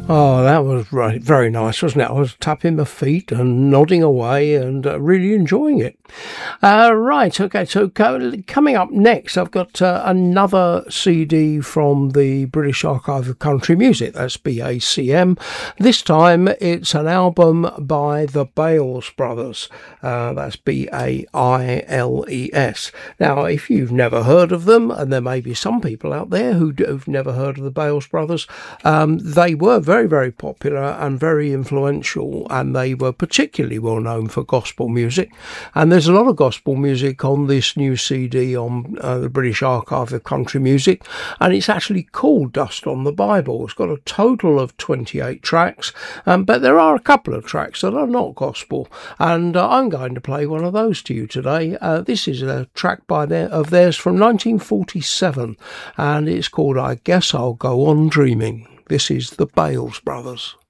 Oh, that was right, very nice, wasn't it? I was tapping my feet and nodding away and really enjoying it. Right, okay, so coming up next, I've got another CD from the British Archive of Country Music, that's BACM. This time it's an album by the Bailes Brothers, that's Bailes. Now, if you've never heard of them, and there may be some people out there who've never heard of the Bailes Brothers, they were very, very popular and very influential, and they were particularly well known for gospel music. And there's a lot of gospel music on this new CD on the British Archive of Country Music, and it's actually called Dust on the Bible. It's got a total of 28 tracks, but there are a couple of tracks that are not gospel, and I'm going to play one of those to you today. This is a track of theirs from 1947, and it's called I Guess I'll Go On Dreaming. This is the Bailes Brothers.